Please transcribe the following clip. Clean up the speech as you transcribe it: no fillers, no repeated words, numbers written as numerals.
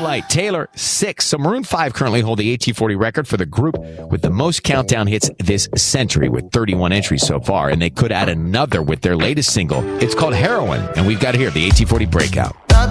Impolite, Taylor, 6. So Maroon 5 currently hold the AT40 record for the group with the most countdown hits this century with 31 entries so far, and they could add another with their latest single. It's called Heroin, and we've got here the AT40 Breakout.